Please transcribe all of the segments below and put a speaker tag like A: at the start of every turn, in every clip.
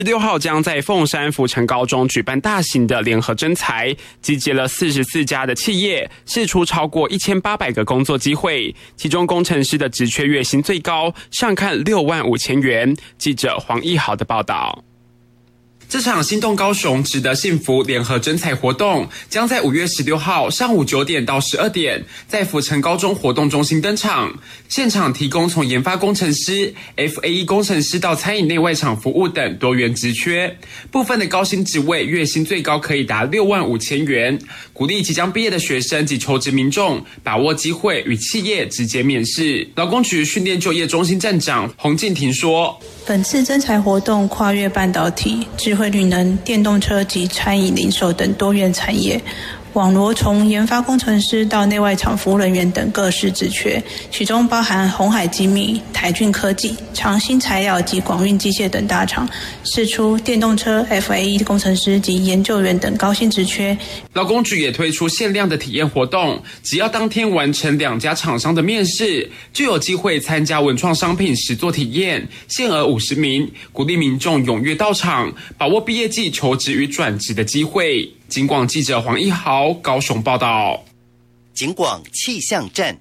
A: 6号将在凤山福成高中举办大型的联合征才，集结了44家的企业，释出超过1800个工作机会，其中工程师的职缺月薪最高，上看6万5千元。记者黄义豪的报道。这场心动高雄值得幸福联合征才活动将在5月16号上午9点到12点在府城高中活动中心登场，现场提供从研发工程师、FAE 工程师到餐饮内外场服务等多元职缺，部分的高薪职位月薪最高可以达6万5千元，鼓励即将毕业的学生及求职民众把握机会与企业直接面试。劳工局训练就业中心站长洪敬婷说，
B: 本次征才活动跨越半导体、智慧绿能、电动车及餐饮零售等多元产业，网罗从研发工程师到内外场服务人员等各式职缺，其中包含鸿海精密、台骏科技、长兴材料及广运机械等大厂，释出电动车 FAE 工程师及研究员等高薪职缺。
A: 劳工局也推出限量的体验活动，只要当天完成2家厂商的面试，就有机会参加文创商品实作体验，限额50名，鼓励民众踊跃到场，把握毕业季求职与转职的机会。警广记者黄义豪高雄报道。
C: 警广气象站。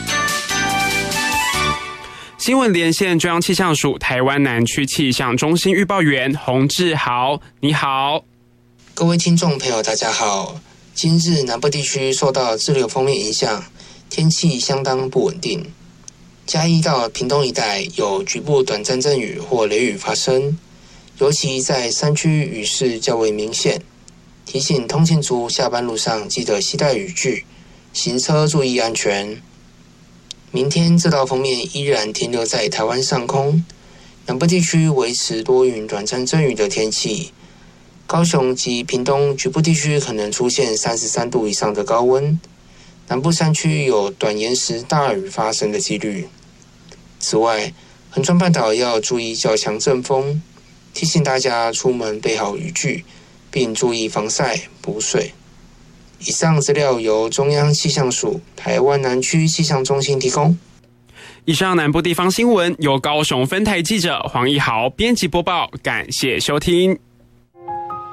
A: 新闻连线中央气象署台湾南区气象中心预报员洪志豪，你好。
D: 各位听众朋友大家好，今日南部地区受到滞留锋面影响，天气相当不稳定，嘉义到屏东一带有局部短暂阵雨或雷雨发生，尤其在山区雨势较为明显，提醒通勤族下班路上记得携带雨具，行车注意安全。明天这道锋面依然停留在台湾上空，南部地区维持多云短暂阵雨的天气，高雄及屏东局部地区可能出现33度以上的高温，南部山区有短延时大雨发生的几率。此外，恒春半岛要注意较强阵风，提醒大家出门备好雨具，并注意防晒补水。以上资料由中央气象署台湾南区气象中心提供。
A: 以上南部地方新闻由高雄分台记者黄义豪编辑播报，感谢收听。